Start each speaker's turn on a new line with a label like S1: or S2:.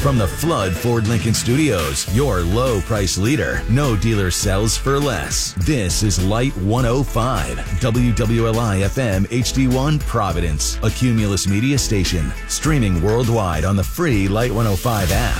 S1: From the Flood Ford Lincoln Studios, your low price leader. No dealer sells for less. This is Light 105, WWLI FM HD1 Providence, a Cumulus media station. Streaming worldwide on the free Light 105 app.